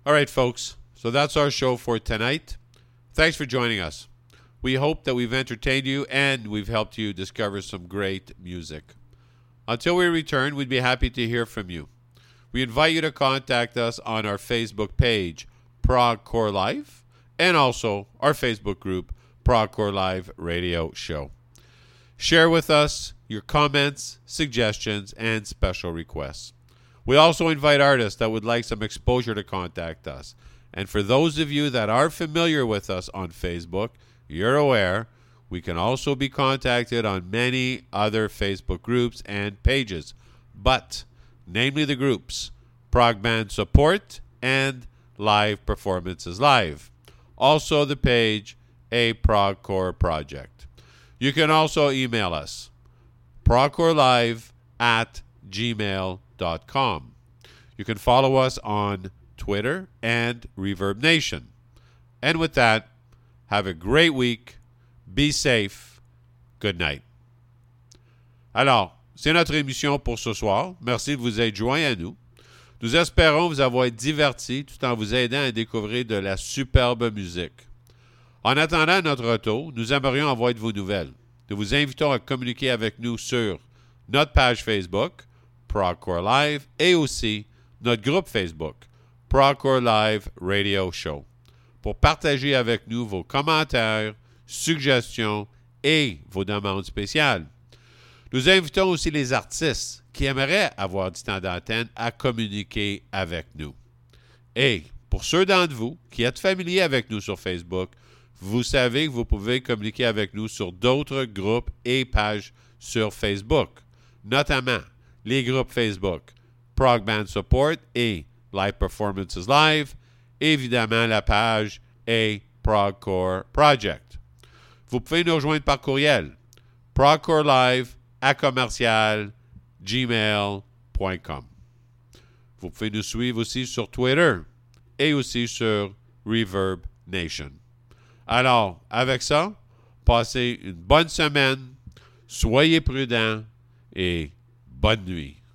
All right, folks. So that's our show for tonight. Thanks for joining us. We hope that we've entertained you and we've helped you discover some great music. Until we return, we'd be happy to hear from you. We invite you to contact us on our Facebook page, ProgCore Live, and also our Facebook group, ProgCore Live Radio Show. Share with us your comments, suggestions, and special requests. We also invite artists that would like some exposure to contact us. And for those of you that are familiar with us on Facebook, you're aware we can also be contacted on many other Facebook groups and pages, but namely the groups Prog Band Support and Live Performances Live. Also the page A ProgCore Project. You can also email us progcorelive@gmail.com. You can follow us on Twitter and Reverb Nation. And with that, have a great week. Be safe. Good night. Alors, c'est notre émission pour ce soir. Merci de vous être joints à nous. Nous espérons vous avoir divertis tout en vous aidant à découvrir de la superbe musique. En attendant notre retour, nous aimerions avoir de vos nouvelles. Nous vous invitons à communiquer avec nous sur notre page Facebook, ProgCore Live, et aussi notre groupe Facebook, ProgCore Live Radio Show, pour partager avec nous vos commentaires, suggestions et vos demandes spéciales. Nous invitons aussi les artistes qui aimeraient avoir du temps d'antenne à communiquer avec nous. Et pour ceux d'entre vous qui êtes familiers avec nous sur Facebook, vous savez que vous pouvez communiquer avec nous sur d'autres groupes et pages sur Facebook, notamment les groupes Facebook Prog Band Support et Live Performances Live, et évidemment la page A ProgCore Project. Vous pouvez nous rejoindre par courriel progcorelive@gmail.com. Vous pouvez nous suivre aussi sur Twitter et aussi sur Reverb Nation. Alors, avec ça, passez une bonne semaine, soyez prudents et bonne nuit.